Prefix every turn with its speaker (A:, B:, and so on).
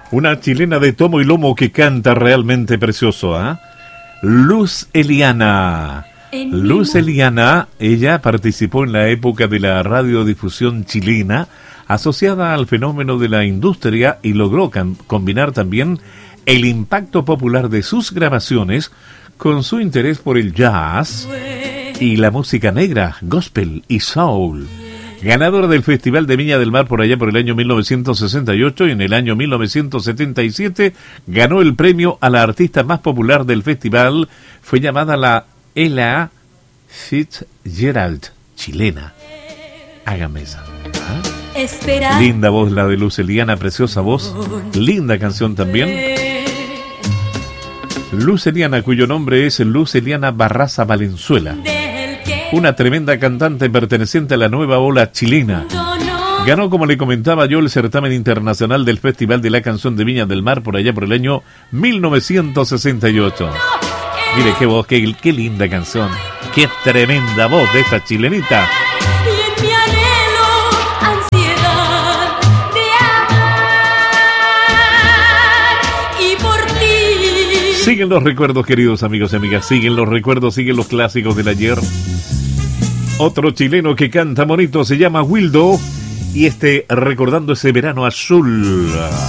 A: Una chilena de tomo y lomo que canta realmente precioso, ¿ah? Luz Eliana. Luz Eliana, ella participó en la época de la radiodifusión chilena, asociada al fenómeno de la industria, y logró combinar también el impacto popular de sus grabaciones con su interés por el jazz y la música negra, gospel y soul. Ganadora del Festival de Viña del Mar por allá por el año 1968, y en el año 1977 ganó el premio a la artista más popular del festival. Fue llamada la Ella Fitzgerald chilena. Hágame esa. ¿Ah? Linda voz la de Luz Eliana, preciosa voz, linda canción también. Luz Eliana, cuyo nombre es Luz Eliana Barraza Valenzuela. Una tremenda cantante perteneciente a la nueva ola chilena. Ganó, como le comentaba yo, el certamen internacional del Festival de la Canción de Viña del Mar por allá por el año 1968. Mire qué voz, qué linda canción. Qué tremenda voz de esta chilenita. Siguen los recuerdos, queridos amigos y amigas. Siguen los recuerdos, siguen los clásicos del ayer. Otro chileno que canta bonito se llama Wildo, y recordando ese verano azul.